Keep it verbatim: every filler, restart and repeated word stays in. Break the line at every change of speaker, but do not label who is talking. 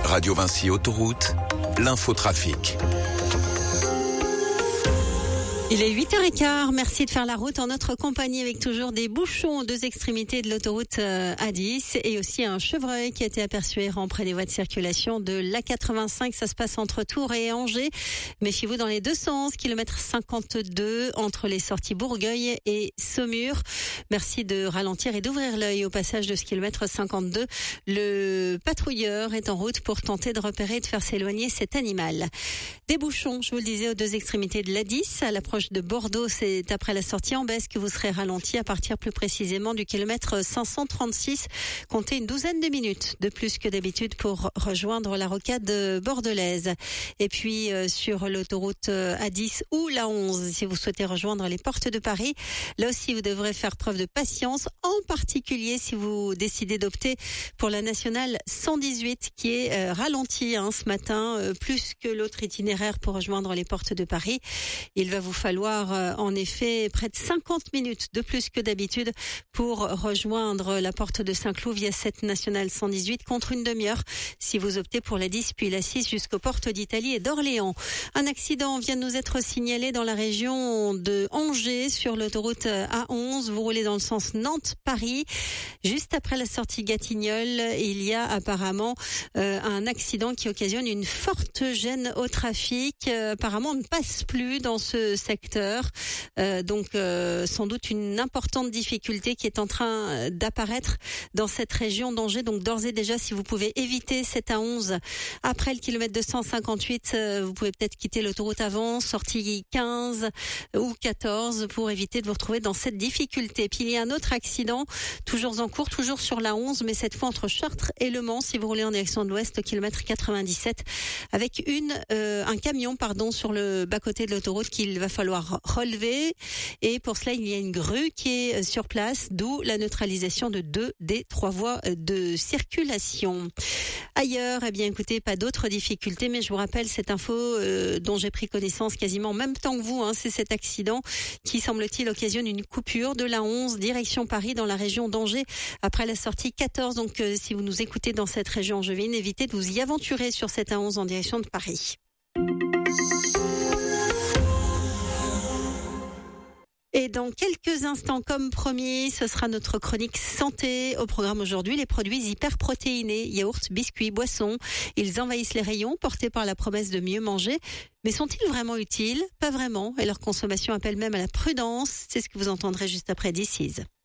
Radio Vinci Autoroute, l'infotrafic.
Il est huit heures quinze, merci de faire la route en notre compagnie avec toujours des bouchons aux deux extrémités de l'autoroute A dix et aussi un chevreuil qui a été aperçu errant près des voies de circulation de l'A quatre-vingt-cinq. Ça se passe entre Tours et Angers. Méfiez-vous dans les deux sens, kilomètre cinquante-deux entre les sorties Bourgueil et Saumur. Merci de ralentir et d'ouvrir l'œil au passage de ce kilomètre cinquante-deux. Le patrouilleur est en route pour tenter de repérer et de faire s'éloigner cet animal. Des bouchons, je vous le disais, aux deux extrémités de l'A dix, à l'approche de Bordeaux, c'est après la sortie en baisse que vous serez ralenti à partir plus précisément du kilomètre cinq cent trente-six. Comptez une douzaine de minutes de plus que d'habitude pour rejoindre la rocade bordelaise. Et puis euh, sur l'autoroute A dix ou la onze, si vous souhaitez rejoindre les portes de Paris, là aussi vous devrez faire preuve de patience, en particulier si vous décidez d'opter pour la nationale cent dix-huit qui est euh, ralentie hein, ce matin, euh, plus que l'autre itinéraire pour rejoindre les portes de Paris. Il va vous falloir falloir euh, en effet près de cinquante minutes de plus que d'habitude pour rejoindre la porte de Saint-Cloud via cette nationale cent dix-huit contre une demi-heure si vous optez pour la dix puis la six jusqu'aux portes d'Italie et d'Orléans. Un accident vient de nous être signalé dans la région de Angers sur l'autoroute A onze. Vous roulez dans le sens Nantes-Paris. Juste après la sortie Gatignolles, il y a apparemment euh, un accident qui occasionne une forte gêne au trafic. Euh, apparemment, on ne passe plus dans ce secteur. Euh, donc euh, sans doute une importante difficulté qui est en train d'apparaître dans cette région d'Angers. Donc d'ores et déjà, si vous pouvez éviter cette A onze après le kilomètre deux cent cinquante-huit, euh, vous pouvez peut-être quitter l'autoroute avant, sortie quinze ou quatorze pour éviter de vous retrouver dans cette difficulté. Puis il y a un autre accident, toujours en cours, toujours sur la onze, mais cette fois entre Chartres et Le Mans, si vous roulez en direction de l'ouest, au kilomètre quatre-vingt-dix-sept, avec une euh, un camion pardon sur le bas-côté de l'autoroute qu'il va falloir relever, et pour cela il y a une grue qui est sur place, d'où la neutralisation de deux des trois voies de circulation. Ailleurs, eh bien écoutez, pas d'autres difficultés, mais je vous rappelle cette info euh, dont j'ai pris connaissance quasiment en même temps que vous, hein, c'est cet accident qui semble-t-il occasionne une coupure de la onze direction Paris dans la région d'Angers après la sortie quatorze. Donc euh, si vous nous écoutez dans cette région angevine, évitez de vous y aventurer sur cette A onze en direction de Paris. Et dans quelques instants, comme promis, ce sera notre chronique santé. Au programme aujourd'hui, les produits hyperprotéinés, yaourts, biscuits, boissons. Ils envahissent les rayons, portés par la promesse de mieux manger. Mais sont-ils vraiment utiles ? Pas vraiment. Et leur consommation appelle même à la prudence. C'est ce que vous entendrez juste après This Is.